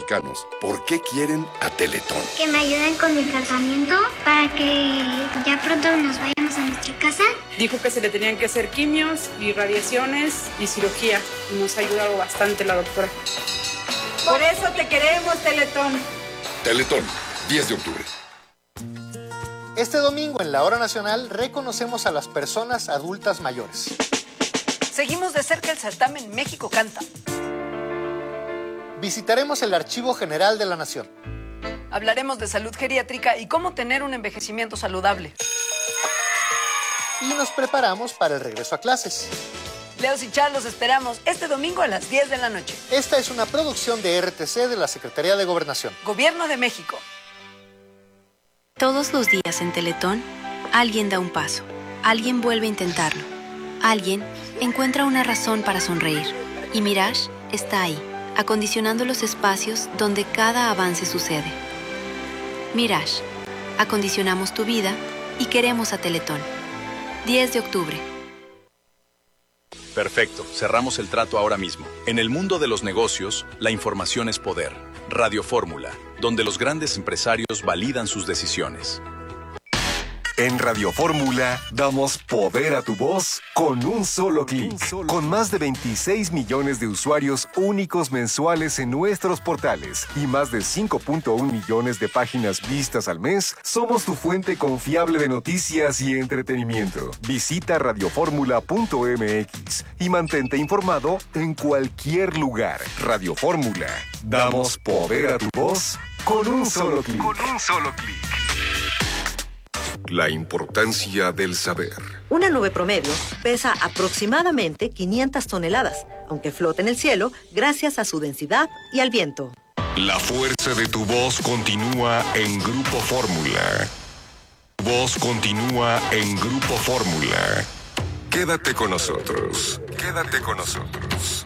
mexicanos por qué quieren a Teletón. Que me ayuden con mi tratamiento para que ya pronto nos vayamos a nuestra casa. Dijo que se le tenían que hacer quimios y radiaciones y cirugía. Y nos ha ayudado bastante la doctora. Por eso te queremos, Teletón. Teletón, 10 de octubre. Este domingo en la Hora Nacional reconocemos a las personas adultas mayores. Seguimos de cerca el certamen México Canta. Visitaremos el Archivo General de la Nación. Hablaremos de salud geriátrica y cómo tener un envejecimiento saludable. Y nos preparamos para el regreso a clases. Leos y Char, los esperamos este domingo a las 10 de la noche. Esta es una producción de RTC de la Secretaría de Gobernación. Gobierno de México. Todos los días en Teletón, alguien da un paso, alguien vuelve a intentarlo, alguien encuentra una razón para sonreír. Y Mirage está ahí, acondicionando los espacios donde cada avance sucede. Mirage, acondicionamos tu vida y queremos a Teletón. 10 de octubre. Perfecto, cerramos el trato ahora mismo. En el mundo de los negocios, la información es poder. Radio Fórmula, donde los grandes empresarios validan sus decisiones. En Radio Fórmula damos poder a tu voz con un solo clic. Con más de 26 millones de usuarios únicos mensuales en nuestros portales y más de 5.1 millones de páginas vistas al mes, somos tu fuente confiable de noticias y entretenimiento. Visita radioformula.mx y mantente informado en cualquier lugar. Radio Fórmula. Damos poder a tu voz con un solo clic. La importancia del saber. Una nube promedio pesa aproximadamente 500 toneladas, aunque flota en el cielo gracias a su densidad y al viento. La fuerza de tu voz continúa en Grupo Fórmula. Tu voz continúa en Grupo Fórmula. Quédate con nosotros. Quédate con nosotros.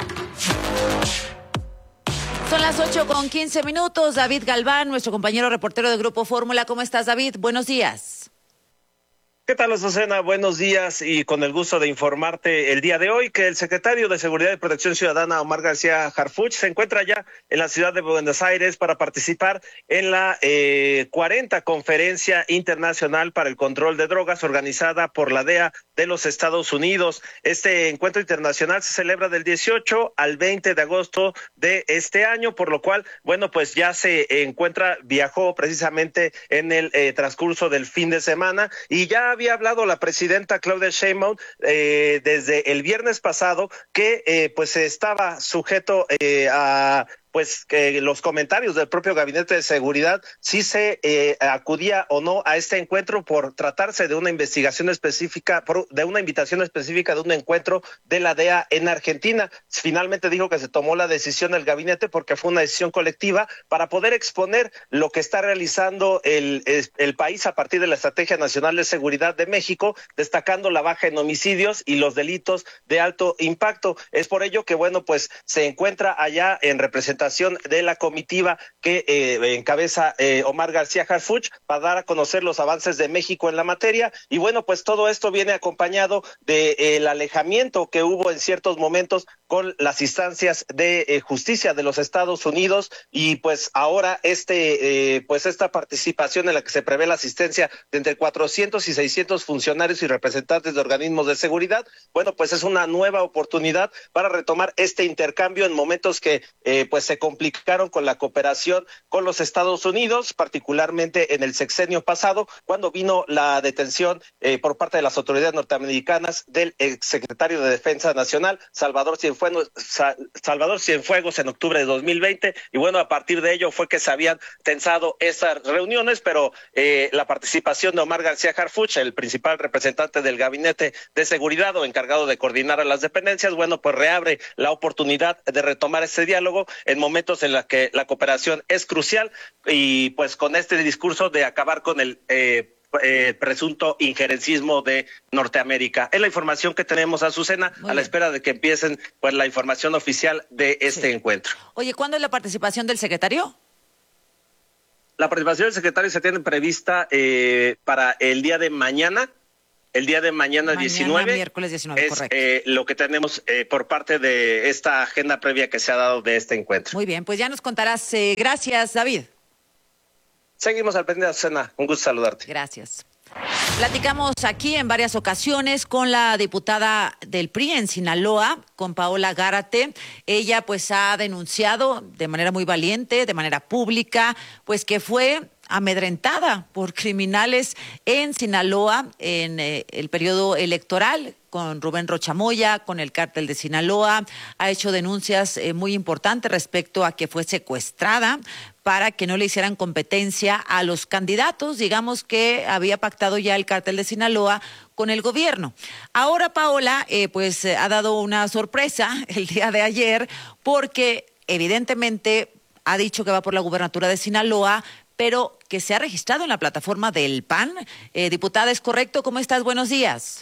Son las 8:15. David Galván, nuestro compañero reportero de Grupo Fórmula. ¿Cómo estás, David? Buenos días. ¿Qué tal, Azucena? Buenos días y con el gusto de informarte el día de hoy que el secretario de Seguridad y Protección Ciudadana, Omar García Harfuch, se encuentra ya en la ciudad de Buenos Aires para participar en la 40 Conferencia Internacional para el Control de Drogas organizada por la DEA de los Estados Unidos. Este encuentro internacional se celebra del 18 al 20 de agosto de este año, por lo cual, bueno, pues ya viajó precisamente en el transcurso del fin de semana y ya había hablado la presidenta Claudia Sheinbaum desde el viernes pasado que pues estaba sujeto a que los comentarios del propio Gabinete de Seguridad si se acudía o no a este encuentro por tratarse de una investigación específica, de una invitación específica de un encuentro de la DEA en Argentina. Finalmente dijo que se tomó la decisión del gabinete porque fue una decisión colectiva para poder exponer lo que está realizando el país a partir de la Estrategia Nacional de Seguridad de México, destacando la baja en homicidios y los delitos de alto impacto. Es por ello que, bueno, pues se encuentra allá en representación de la comitiva que encabeza Omar García Harfuch para dar a conocer los avances de México en la materia. Y bueno, pues todo esto viene acompañado del alejamiento que hubo en ciertos momentos con las instancias de justicia de los Estados Unidos y pues ahora esta participación en la que se prevé la asistencia de entre 400 y 600 funcionarios y representantes de organismos de seguridad, bueno, pues es una nueva oportunidad para retomar este intercambio en momentos que pues se complicaron con la cooperación con los Estados Unidos, particularmente en el sexenio pasado, cuando vino la detención por parte de las autoridades norteamericanas del exsecretario de Defensa Nacional, Salvador Cienfuegos, en octubre de 2020, y bueno, a partir de ello fue que se habían tensado estas reuniones, pero la participación de Omar García Harfuch, el principal representante del Gabinete de Seguridad o encargado de coordinar a las dependencias, bueno, pues reabre la oportunidad de retomar este diálogo en momentos en los que la cooperación es crucial y pues con este discurso de acabar con el presunto injerencismo de Norteamérica. Es la información que tenemos, Azucena, a la espera de que empiecen pues la información oficial de este encuentro. Oye, ¿cuándo es la participación del secretario? La participación del secretario se tiene prevista para el día de mañana. el día de mañana 19. Miércoles 19, es correcto. lo que tenemos por parte de esta agenda previa que se ha dado de este encuentro. Muy bien, pues ya nos contarás. Gracias, David. Seguimos al pendiente, Azucena. Un gusto saludarte. Gracias. Platicamos aquí en varias ocasiones con la diputada del PRI en Sinaloa, con Paola Gárate. Ella pues ha denunciado de manera muy valiente, de manera pública, pues que fue amedrentada por criminales en Sinaloa en el periodo electoral, con Rubén Rocha Moya, con el cártel de Sinaloa. Ha hecho denuncias muy importantes respecto a que fue secuestrada para que no le hicieran competencia a los candidatos, digamos que había pactado ya el cártel de Sinaloa con el gobierno. Ahora Paola pues ha dado una sorpresa el día de ayer porque evidentemente ha dicho que va por la gubernatura de Sinaloa, pero que se ha registrado en la plataforma del PAN. Diputada, ¿es correcto? ¿Cómo estás? Buenos días.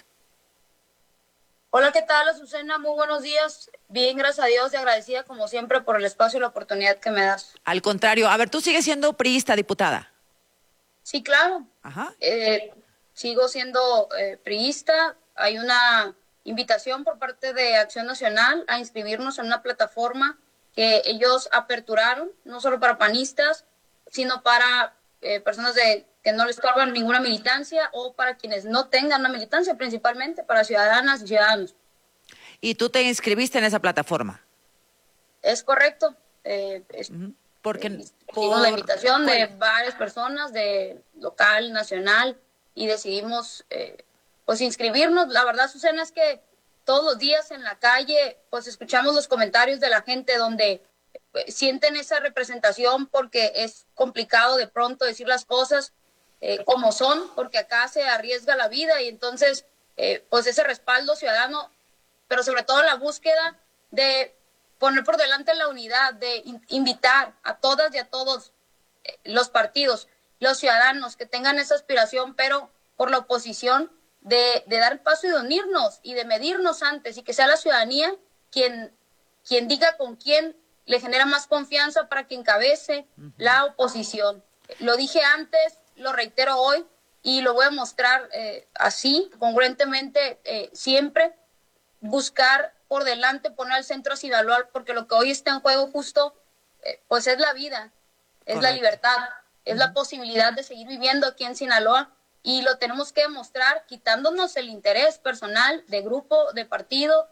Hola, ¿qué tal, Azucena? Muy buenos días. Bien, gracias a Dios y agradecida como siempre por el espacio y la oportunidad que me das. Al contrario, a ver, ¿tú sigues siendo priista, diputada? Sí, claro. Ajá. Sigo siendo priista. Hay una invitación por parte de Acción Nacional a inscribirnos en una plataforma que ellos aperturaron, no solo para panistas, sino para personas que no les estorban ninguna militancia o para quienes no tengan una militancia, principalmente para ciudadanas y ciudadanos. ¿Y tú te inscribiste en esa plataforma? Es correcto. Porque recibimos la invitación de varias personas de local, nacional, y decidimos pues inscribirnos. La verdad, Susana, es que todos los días en la calle pues escuchamos los comentarios de la gente donde sienten esa representación porque es complicado de pronto decir las cosas como son, porque acá se arriesga la vida y entonces pues ese respaldo ciudadano, pero sobre todo la búsqueda de poner por delante la unidad, de invitar a todas y a todos los partidos, los ciudadanos que tengan esa aspiración, pero por la oposición, de dar el paso y de unirnos y de medirnos antes y que sea la ciudadanía quien diga con quién le genera más confianza para que encabece la oposición. Lo dije antes, lo reitero hoy y lo voy a mostrar así, congruentemente, siempre buscar por delante, poner al centro a Sinaloa, porque lo que hoy está en juego justo, pues es la vida, es la libertad, es la posibilidad de seguir viviendo aquí en Sinaloa y lo tenemos que demostrar quitándonos el interés personal de grupo, de partido,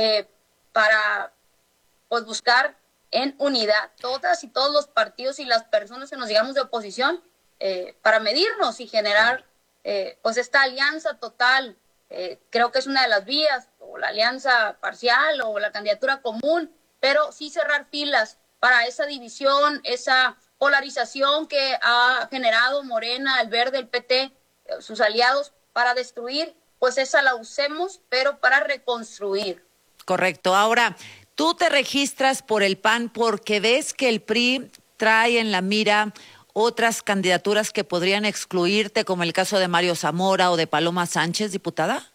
para pues buscar en unidad todas y todos los partidos y las personas que nos digamos de oposición para medirnos y generar pues esta alianza total. Creo que es una de las vías, o la alianza parcial o la candidatura común, pero sí cerrar filas para esa división, esa polarización que ha generado Morena, el Verde, el PT, sus aliados, para destruir, pues esa la usemos, pero para reconstruir. Correcto. Ahora, tú te registras por el PAN porque ves que el PRI trae en la mira otras candidaturas que podrían excluirte, como el caso de Mario Zamora o de Paloma Sánchez, diputada.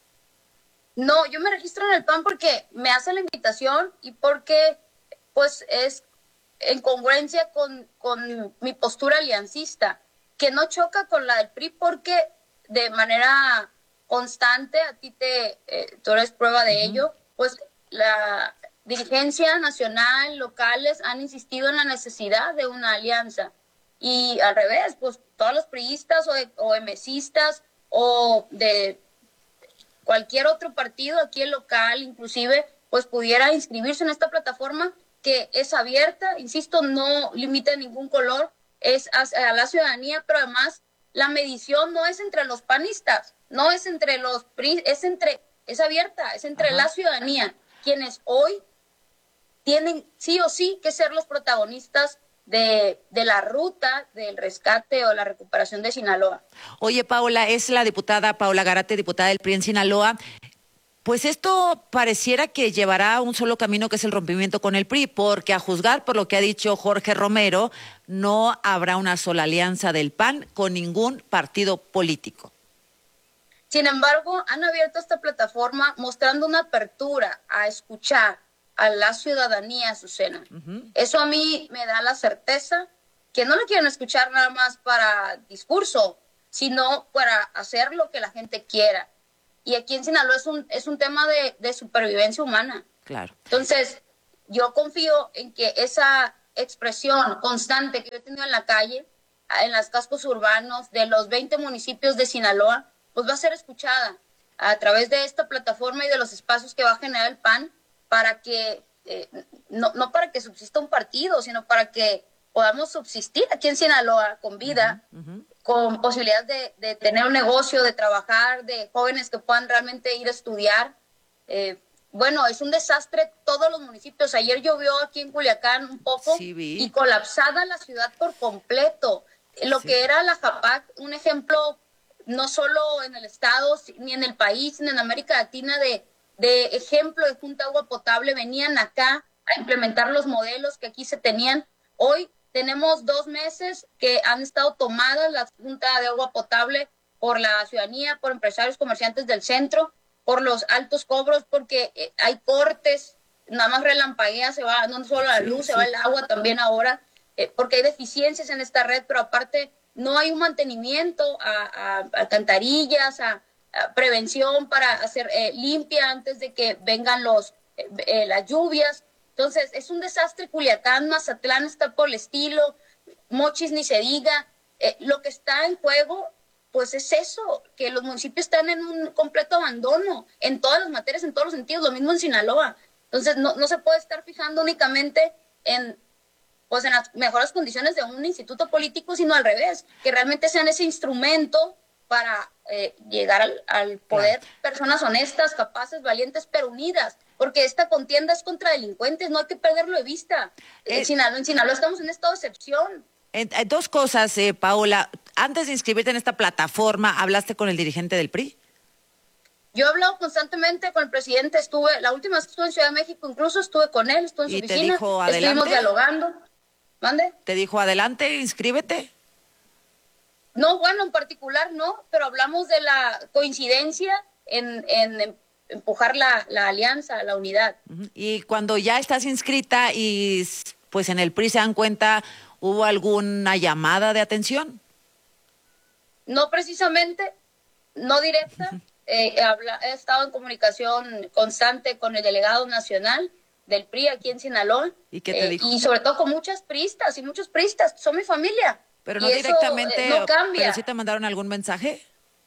No, yo me registro en el PAN porque me hace la invitación y porque pues es en congruencia con mi postura aliancista, que no choca con la del PRI porque de manera constante, a ti tú eres prueba de ello, pues la dirigencia nacional, locales han insistido en la necesidad de una alianza. Y al revés, pues todos los priistas o emesistas o de cualquier otro partido aquí en local, inclusive, pues pudiera inscribirse en esta plataforma que es abierta, insisto, no limita ningún color, es a la ciudadanía, pero además la medición no es entre los panistas, no es entre los PRI, es abierta, es entre la ciudadanía, quienes hoy tienen sí o sí que ser los protagonistas de la ruta del rescate o la recuperación de Sinaloa. Oye, Paola, es la diputada Paola Gárate, diputada del PRI en Sinaloa. Pues esto pareciera que llevará a un solo camino, que es el rompimiento con el PRI, porque a juzgar por lo que ha dicho Jorge Romero, no habrá una sola alianza del PAN con ningún partido político. Sin embargo, han abierto esta plataforma mostrando una apertura a escuchar a la ciudadanía, Azucena. Eso a mí me da la certeza que no lo quieren escuchar nada más para discurso, sino para hacer lo que la gente quiera. y aquí en Sinaloa es un tema de supervivencia humana. Claro. Entonces, yo confío en que esa expresión constante que yo he tenido en la calle, en los cascos urbanos de los 20 municipios de Sinaloa, pues va a ser escuchada a través de esta plataforma y de los espacios que va a generar el PAN para que, no para que subsista un partido, sino para que podamos subsistir aquí en Sinaloa con vida, con posibilidades de tener un negocio, de trabajar, de jóvenes que puedan realmente ir a estudiar. Bueno, es un desastre todos los municipios. Ayer llovió aquí en Culiacán un poco y colapsada la ciudad por completo. Lo que era la JAPAC, un ejemplo no solo en el estado, ni en el país, ni en América Latina, de ejemplo de junta de agua potable. Venían acá a implementar los modelos que aquí se tenían. Hoy tenemos 2 meses que han estado tomadas la junta de agua potable por la ciudadanía, por empresarios, comerciantes del centro, por los altos cobros, porque hay cortes, nada más relampaguea, se va no solo la luz, se va el agua también ahora, porque hay deficiencias en esta red, pero aparte no hay un mantenimiento a alcantarillas, a prevención para hacer limpia antes de que vengan las lluvias. Entonces, es un desastre. Culiacán, Mazatlán está por el estilo, Mochis ni se diga. Lo que está en juego, pues es eso, que los municipios están en un completo abandono, en todas las materias, en todos los sentidos, lo mismo en Sinaloa. Entonces, no se puede estar fijando únicamente en las mejores condiciones de un instituto político, sino al revés, que realmente sean ese instrumento para llegar al poder, personas honestas, capaces, valientes, pero unidas, porque esta contienda es contra delincuentes, no hay que perderlo de vista. En Sinaloa estamos en estado de excepción. 2 cosas, Paola. Antes de inscribirte en esta plataforma, ¿hablaste con el dirigente del PRI? Yo he hablado constantemente con el presidente, la última vez que estuve en Ciudad de México, incluso estuve con él, estuve en su oficina, dijo, adelante? Estuvimos dialogando. ¿Mande? ¿Te dijo adelante, inscríbete? No, bueno, en particular no, pero hablamos de la coincidencia en empujar la alianza, la unidad. Y cuando ya estás inscrita y pues en el PRI se dan cuenta, ¿hubo alguna llamada de atención? No precisamente, no directa. He estado en comunicación constante con el delegado nacional del PRI aquí en Sinaloa. ¿Y qué te dijo? Y sobre todo con muchas priistas y muchos priistas, son mi familia. Pero no y directamente, eso, no cambia. ¿Pero sí te mandaron algún mensaje?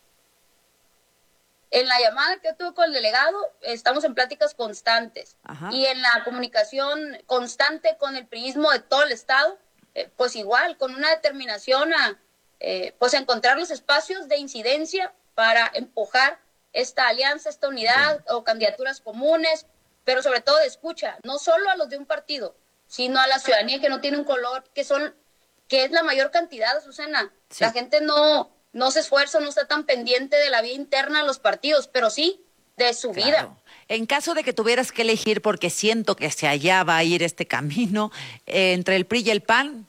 En la llamada que tuve con el delegado, estamos en pláticas constantes. Ajá. Y en la comunicación constante con el priismo de todo el estado, pues igual, con una determinación a encontrar los espacios de incidencia para empujar esta alianza, esta unidad o candidaturas comunes, pero sobre todo de escucha, no solo a los de un partido, sino a la ciudadanía que no tiene un color, que es la mayor cantidad, Azucena. Sí. La gente no se esfuerza, no está tan pendiente de la vida interna de los partidos, pero sí de su vida. En caso de que tuvieras que elegir, porque siento que hacia allá va a ir este camino, entre el PRI y el PAN.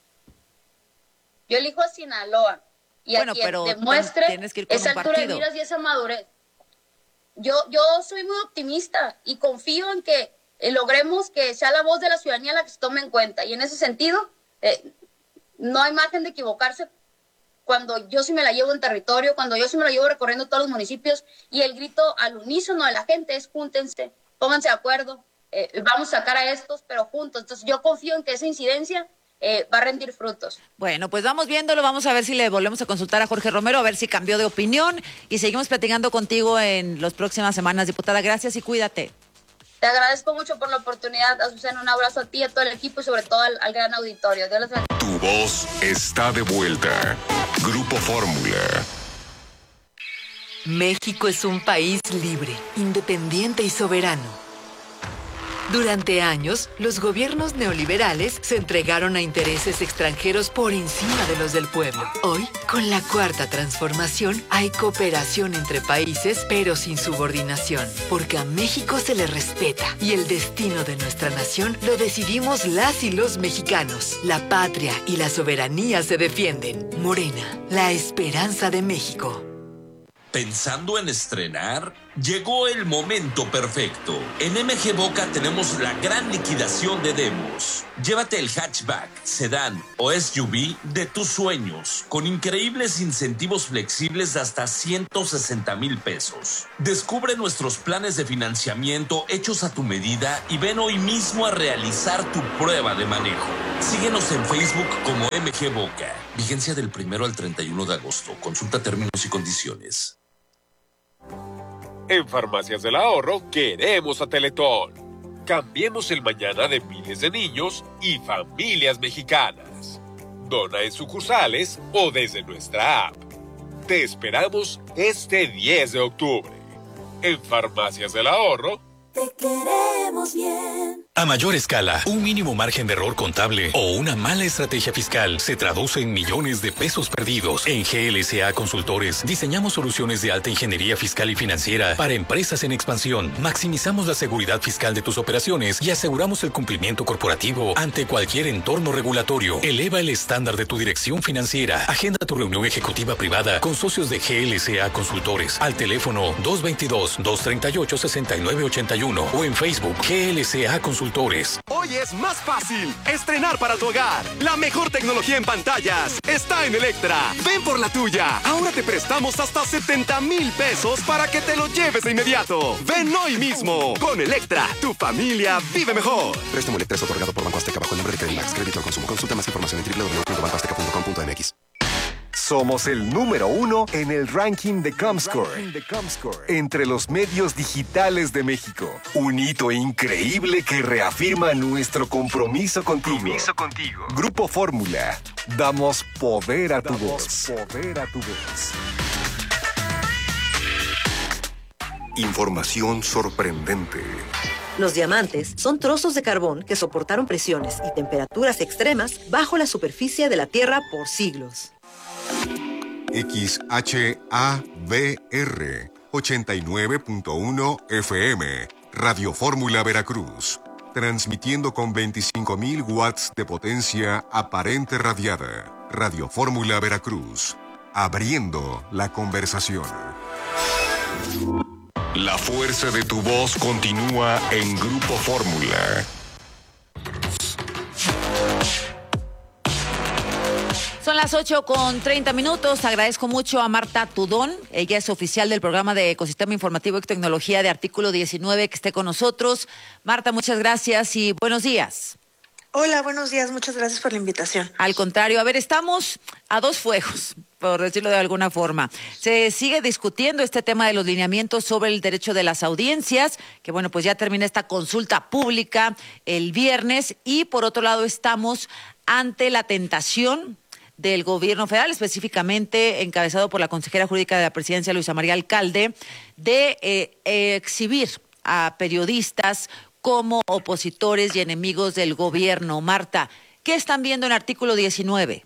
Yo elijo a Sinaloa y a quien demuestre esa altura de miras y esa madurez. Yo soy muy optimista y confío en que logremos que sea la voz de la ciudadanía la que se tome en cuenta. Y en ese sentido, no hay margen de equivocarse cuando yo sí me la llevo en territorio, cuando yo sí me la llevo recorriendo todos los municipios, y el grito al unísono de la gente es: júntense, pónganse de acuerdo, vamos a sacar a estos, pero juntos. Entonces yo confío en que esa incidencia va a rendir frutos. Bueno, pues vamos viéndolo, vamos a ver si le volvemos a consultar a Jorge Romero, a ver si cambió de opinión, y seguimos platicando contigo en las próximas semanas, diputada. Gracias y cuídate. Te agradezco mucho por la oportunidad, Azucena. Un abrazo a ti, a todo el equipo y sobre todo al gran auditorio. Dios les bendiga. Tu voz está de vuelta. Grupo Fórmula. México es un país libre, independiente y soberano. Durante años, los gobiernos neoliberales se entregaron a intereses extranjeros por encima de los del pueblo. Hoy, con la Cuarta Transformación, hay cooperación entre países, pero sin subordinación, porque a México se le respeta y el destino de nuestra nación lo decidimos las y los mexicanos. La patria y la soberanía se defienden. Morena, la esperanza de México. ¿Pensando en estrenar? Llegó el momento perfecto. En MG Boca tenemos la gran liquidación de demos. Llévate el hatchback, sedán o SUV de tus sueños, con increíbles incentivos flexibles de hasta 160,000 pesos. Descubre nuestros planes de financiamiento hechos a tu medida y ven hoy mismo a realizar tu prueba de manejo. Síguenos en Facebook como MG Boca. Vigencia del 1 al 31 de agosto. Consulta términos y condiciones. En Farmacias del Ahorro queremos a Teletón. Cambiemos el mañana de miles de niños y familias mexicanas. Dona en sucursales o desde nuestra app. Te esperamos este 10 de octubre. En Farmacias del Ahorro, te queremos bien. A mayor escala, un mínimo margen de error contable o una mala estrategia fiscal se traduce en millones de pesos perdidos. En GLSA Consultores diseñamos soluciones de alta ingeniería fiscal y financiera para empresas en expansión. Maximizamos la seguridad fiscal de tus operaciones y aseguramos el cumplimiento corporativo ante cualquier entorno regulatorio. Eleva el estándar de tu dirección financiera. Agenda tu reunión ejecutiva privada con socios de GLSA Consultores al teléfono 222-238-6981 o en Facebook GLSA Consultores. Hoy es más fácil estrenar para tu hogar. La mejor tecnología en pantallas está en Electra. Ven por la tuya. Ahora te prestamos hasta 70,000 pesos para que te lo lleves de inmediato. Ven hoy mismo. Con Electra, tu familia vive mejor. Préstamo Electra es otorgado por Banco Azteca bajo el nombre de Credimax. Crédito al consumo. Consulta más información en www.bancoazteca.com.mx. Somos el número 1 en el ranking de Comscore, entre los medios digitales de México. Un hito increíble que reafirma nuestro compromiso contigo. Grupo Fórmula. Damos poder a tu voz. Información sorprendente. Los diamantes son trozos de carbón que soportaron presiones y temperaturas extremas bajo la superficie de la Tierra por siglos. XHABR 89.1 FM, Radio Fórmula Veracruz, transmitiendo con 25,000 watts de potencia aparente radiada. Radio Fórmula Veracruz, abriendo la conversación. La fuerza de tu voz continúa en Grupo Fórmula. Son las 8:30. Agradezco mucho a Marta Tudón. Ella es oficial del programa de Ecosistema Informativo y Tecnología de Artículo 19, que esté con nosotros. Marta, muchas gracias y buenos días. Hola, buenos días. Muchas gracias por la invitación. Al contrario, a ver, estamos a dos fuegos, por decirlo de alguna forma. Se sigue discutiendo este tema de los lineamientos sobre el derecho de las audiencias, que bueno, pues ya termina esta consulta pública el viernes, y por otro lado estamos ante la tentación del gobierno federal, específicamente encabezado por la consejera jurídica de la presidencia, Luisa María Alcalde, de exhibir a periodistas como opositores y enemigos del gobierno. Marta, ¿qué están viendo en Artículo 19?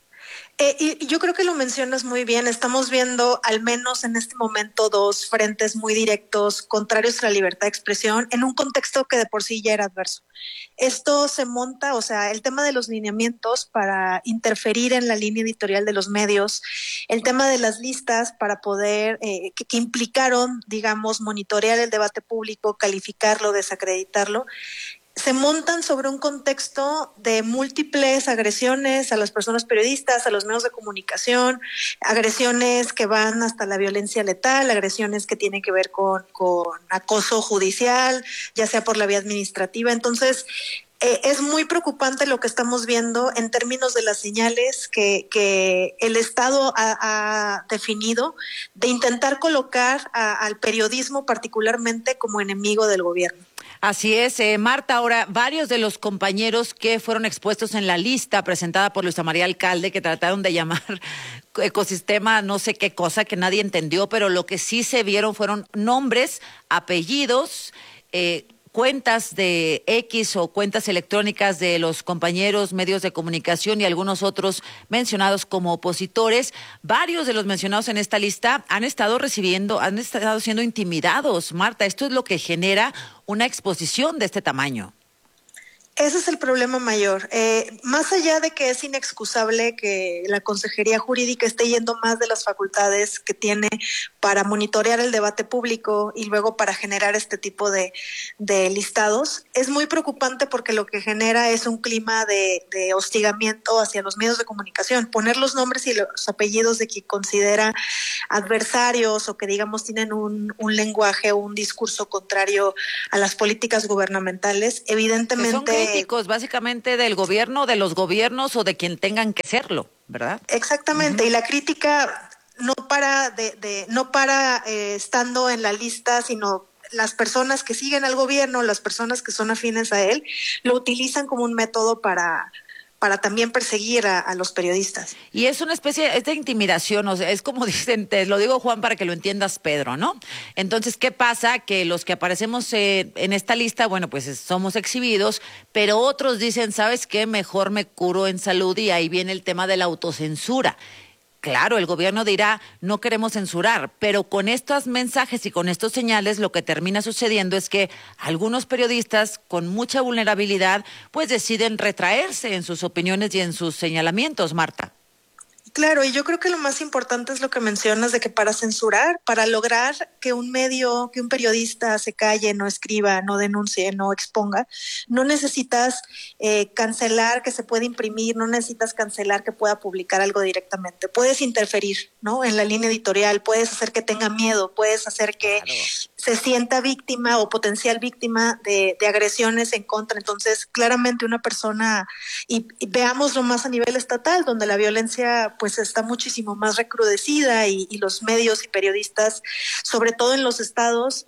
Y yo creo que lo mencionas muy bien. Estamos viendo, al menos en este momento, dos frentes muy directos contrarios a la libertad de expresión en un contexto que de por sí ya era adverso. Esto se monta, o sea, el tema de los lineamientos para interferir en la línea editorial de los medios, el tema de las listas para poder, que implicaron, digamos, monitorear el debate público, calificarlo, desacreditarlo, se montan sobre un contexto de múltiples agresiones a las personas periodistas, a los medios de comunicación, agresiones que van hasta la violencia letal, agresiones que tienen que ver con acoso judicial, ya sea por la vía administrativa. Entonces, es muy preocupante lo que estamos viendo en términos de las señales que el Estado ha definido de intentar colocar al periodismo particularmente como enemigo del gobierno. Así es, Marta. Ahora, varios de los compañeros que fueron expuestos en la lista presentada por Luisa María Alcalde, que trataron de llamar ecosistema no sé qué cosa que nadie entendió, pero lo que sí se vieron fueron nombres, apellidos, cuentas de X o cuentas electrónicas de los compañeros medios de comunicación y algunos otros mencionados como opositores. Varios de los mencionados en esta lista han estado siendo intimidados. Marta, esto es lo que genera una exposición de este tamaño. Ese es el problema mayor. Más allá de que es inexcusable que la Consejería Jurídica esté yendo más de las facultades que tiene para monitorear el debate público y luego para generar este tipo de listados, es muy preocupante porque lo que genera es un clima de hostigamiento hacia los medios de comunicación. Poner los nombres y los apellidos de quien considera adversarios o que digamos tienen un lenguaje o un discurso contrario a las políticas gubernamentales, evidentemente críticos básicamente del gobierno, de los gobiernos o de quien tengan que serlo, ¿verdad? Exactamente, y la crítica no para estando en la lista, sino las personas que siguen al gobierno, las personas que son afines a él, lo utilizan como un método para también perseguir a los periodistas. Y es una especie, es de intimidación, o sea, es como dicen, te lo digo Juan para que lo entiendas Pedro, ¿no? Entonces, ¿qué pasa? Que los que aparecemos en esta lista, bueno, pues somos exhibidos, pero otros dicen, ¿sabes qué? Mejor me curo en salud y ahí viene el tema de la autocensura. Claro, el gobierno dirá, no queremos censurar, pero con estos mensajes y con estos señales lo que termina sucediendo es que algunos periodistas con mucha vulnerabilidad pues deciden retraerse en sus opiniones y en sus señalamientos, Marta. Claro, y yo creo que lo más importante es lo que mencionas de que para censurar, para lograr que un medio, que un periodista se calle, no escriba, no denuncie, no exponga, no necesitas cancelar que se puede imprimir, no necesitas cancelar que pueda publicar algo directamente. Puedes interferir, ¿no? En la línea editorial, puedes hacer que tenga miedo, puedes hacer que se sienta víctima o potencial víctima de agresiones en contra. Entonces, claramente una persona, y veámoslo más a nivel estatal, donde la violencia pues está muchísimo más recrudecida y los medios y periodistas, sobre todo en los estados,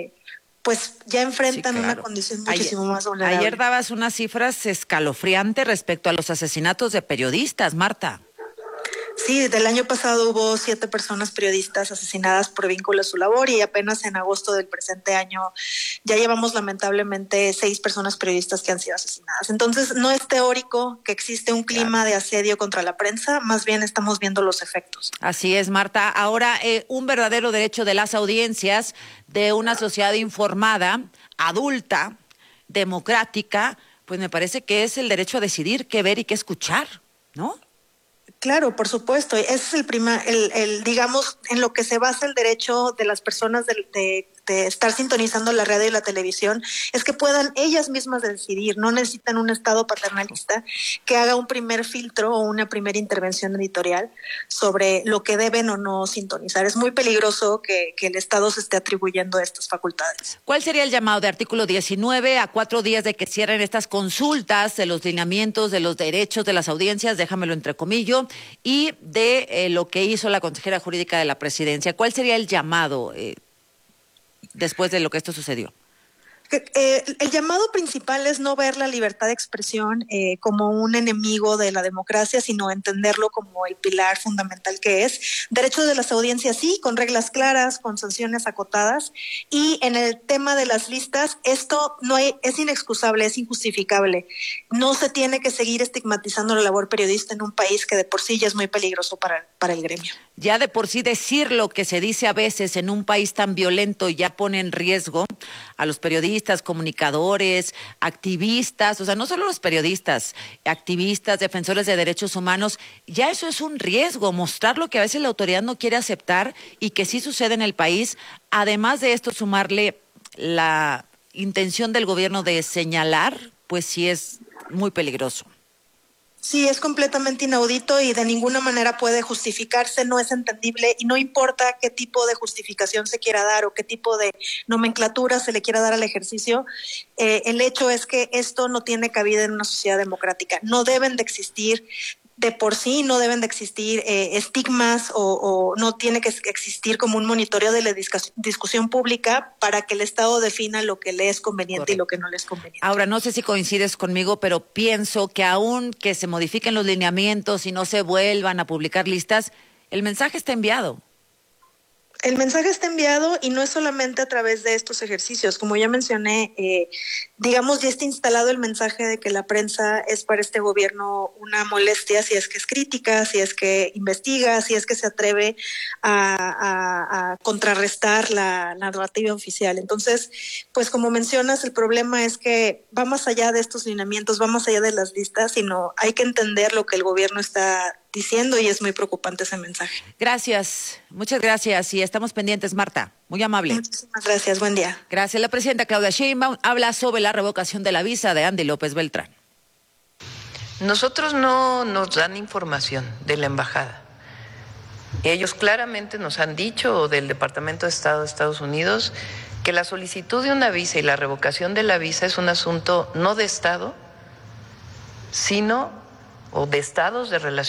pues ya enfrentan una condición muchísimo más vulnerable. Ayer dabas unas cifras escalofriantes respecto a los asesinatos de periodistas, Marta. Sí, del año pasado hubo 7 personas periodistas asesinadas por vínculo a su labor y apenas en agosto del presente año ya llevamos lamentablemente 6 personas periodistas que han sido asesinadas. Entonces no es teórico que existe un clima de asedio contra la prensa, más bien estamos viendo los efectos. Así es, Marta. Ahora, un verdadero derecho de las audiencias de una sociedad informada, adulta, democrática, pues me parece que es el derecho a decidir qué ver y qué escuchar, ¿no? Claro, por supuesto. Ese es el digamos, en lo que se basa el derecho de las personas de estar sintonizando la radio y la televisión, es que puedan ellas mismas decidir. No necesitan un Estado paternalista que haga un primer filtro o una primera intervención editorial sobre lo que deben o no sintonizar. Es muy peligroso que el Estado se esté atribuyendo estas facultades. ¿Cuál sería el llamado de artículo 19 a 4 días de que cierren estas consultas de los lineamientos de los derechos de las audiencias, déjamelo entrecomillo, y de lo que hizo la consejera jurídica de la presidencia? ¿Cuál sería el llamado después de lo que esto sucedió? El llamado principal es no ver la libertad de expresión como un enemigo de la democracia, sino entenderlo como el pilar fundamental que es. Derechos de las audiencias, sí, con reglas claras, con sanciones acotadas. Y en el tema de las listas, esto es inexcusable, es injustificable. No se tiene que seguir estigmatizando la labor periodista en un país que de por sí ya es muy peligroso para el gremio. Ya de por sí decir lo que se dice a veces en un país tan violento ya pone en riesgo a los periodistas, comunicadores, activistas, o sea, no solo los periodistas, activistas, defensores de derechos humanos, ya eso es un riesgo, mostrar lo que a veces la autoridad no quiere aceptar y que sí sucede en el país. Además de esto, sumarle la intención del gobierno de señalar, pues sí es muy peligroso. Sí, es completamente inaudito y de ninguna manera puede justificarse, no es entendible y no importa qué tipo de justificación se quiera dar o qué tipo de nomenclatura se le quiera dar al ejercicio, el hecho es que esto no tiene cabida en una sociedad democrática. No deben de existir, de por sí no deben de existir estigmas o no tiene que existir como un monitoreo de la discusión pública para que el Estado defina lo que le es conveniente. Correcto. Y lo que no le es conveniente. Ahora, no sé si coincides conmigo, pero pienso que aun que se modifiquen los lineamientos y no se vuelvan a publicar listas, el mensaje está enviado. El mensaje está enviado y no es solamente a través de estos ejercicios. Como ya mencioné, digamos, ya está instalado el mensaje de que la prensa es para este gobierno una molestia si es que es crítica, si es que investiga, si es que se atreve a contrarrestar la narrativa oficial. Entonces, pues como mencionas, el problema es que va más allá de estos lineamientos, va más allá de las listas, sino hay que entender lo que el gobierno está diciendo y es muy preocupante ese mensaje. Gracias, muchas gracias y estamos pendientes, Marta. Muy amable. Muchísimas gracias, buen día. Gracias. La presidenta Claudia Sheinbaum habla sobre la revocación de la visa de Andy López Beltrán. Nosotros no nos dan información de la embajada. Ellos claramente nos han dicho, del Departamento de Estado de Estados Unidos, que la solicitud de una visa y la revocación de la visa es un asunto no de Estado, sino o de estados de relación